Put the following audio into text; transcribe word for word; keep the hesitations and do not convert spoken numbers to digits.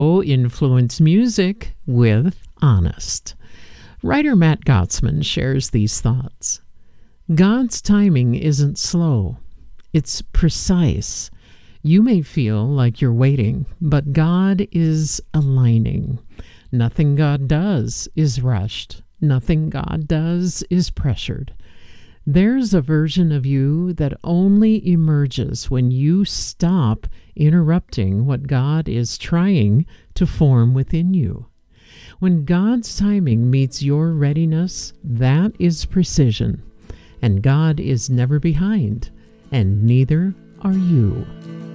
Influence Music with Honest. Writer Matt Gottsman shares these thoughts. God's timing isn't slow. It's precise. You may feel like you're waiting, but God is aligning. Nothing God does is rushed. Nothing God does is pressured. There's a version of you that only emerges when you stop interrupting what God is trying to form within you. When God's timing meets your readiness, that is precision. And God is never behind, and neither are you.